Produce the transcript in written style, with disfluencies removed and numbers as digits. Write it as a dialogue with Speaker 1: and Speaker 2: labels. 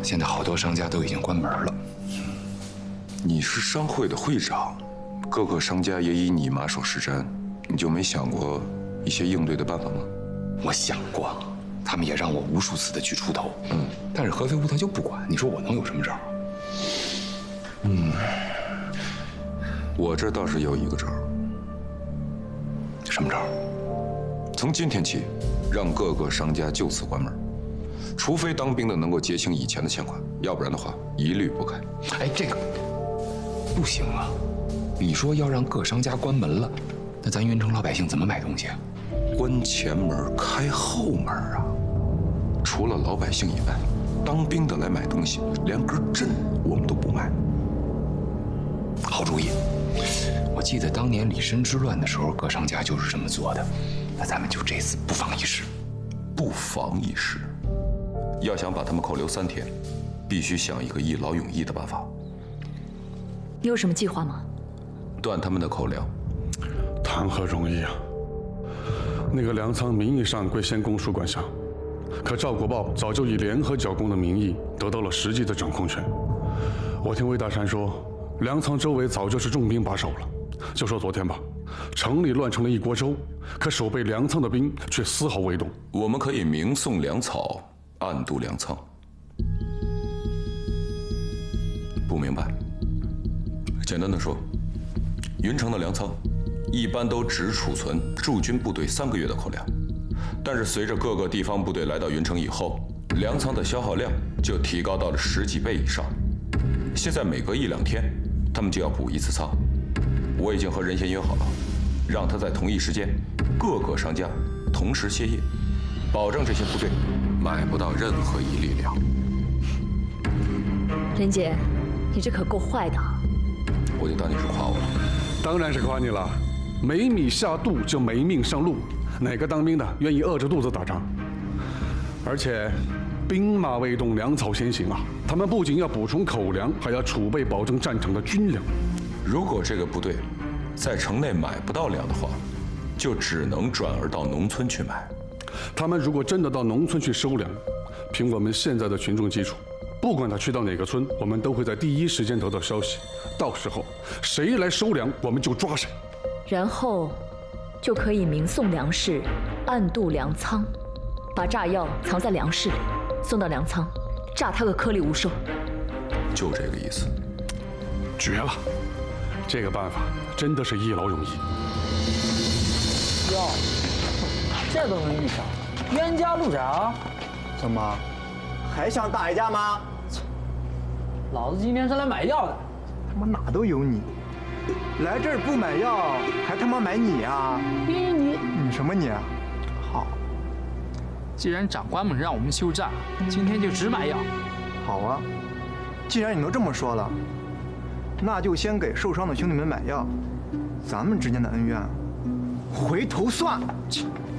Speaker 1: 现在好多商家都已经关门了。
Speaker 2: 你是商会的会长，各个商家也以你马首是瞻，你就没想过一些应对的办法吗？
Speaker 1: 我想过，他们也让我无数次的去出头，但是合肥屋他就不管，你说我能有什么招？
Speaker 2: 我这倒是有一个招。
Speaker 1: 什么招？
Speaker 2: 从今天起，让各个商家就此关门，除非当兵的能够结清以前的欠款，要不然的话一律不开。
Speaker 1: 哎，这个不行啊！你说要让各商家关门了，那咱云城老百姓怎么买东西啊？
Speaker 2: 关前门开后门啊！除了老百姓以外，当兵的来买东西，连根针我们都不卖。
Speaker 1: 好主意！我记得当年李绅之乱的时候，各商家就是这么做的。那咱们就这次不妨一试。
Speaker 2: 不妨一试。要想把他们扣留3天，必须想一个一劳永逸的办法。
Speaker 3: 你有什么计划吗？
Speaker 2: 断他们的口粮。
Speaker 4: 谈何容易啊！那个粮仓名义上归县公署管辖，可赵国豹早就以联合剿共的名义得到了实际的掌控权。我听魏大山说，粮仓周围早就是重兵把守了。就说昨天吧，城里乱成了一锅粥，可守备粮仓的兵却丝毫未动。
Speaker 2: 我们可以明送粮草，暗度粮仓。不明白？简单的说，云城的粮仓一般都只储存驻军部队3个月的口粮，但是随着各个地方部队来到云城以后，粮仓的消耗量就提高到了10几倍以上。现在每隔1、2天，他们就要补一次仓。我已经和任贤约好了，让他在同一时间，各个商家同时歇业，保证这些部队买不到任何一粒粮。
Speaker 3: 任姐，你这可够坏的。
Speaker 2: 我就当你是夸我了。
Speaker 4: 当然是夸你了，没米下肚就没命上路，哪个当兵的愿意饿着肚子打仗？而且，兵马未动，粮草先行啊！他们不仅要补充口粮，还要储备保证战场的军粮。
Speaker 2: 如果这个部队在城内买不到粮的话，就只能转而到农村去买。
Speaker 4: 他们如果真的到农村去收粮，凭我们现在的群众基础，不管他去到哪个村，我们都会在第一时间得到消息。到时候谁来收粮，我们就抓谁。
Speaker 3: 然后就可以明送粮食，暗度粮仓，把炸药藏在粮食里，送到粮仓，炸他个颗粒无收。
Speaker 2: 就这个意思。
Speaker 4: 绝了！这个办法真的是一劳永逸。
Speaker 5: 哟，这都能遇上，冤家路窄。
Speaker 6: 怎么，还想打一架吗？
Speaker 5: 老子今天是来买药的。
Speaker 6: 他妈哪都有你，来这儿不买药，还他妈买你啊！
Speaker 5: 你
Speaker 6: 什么你？好，
Speaker 5: 既然长官们让我们休战，今天就只买药。
Speaker 6: 好啊，既然你都这么说了，那就先给受伤的兄弟们买药，咱们之间的恩怨回头算。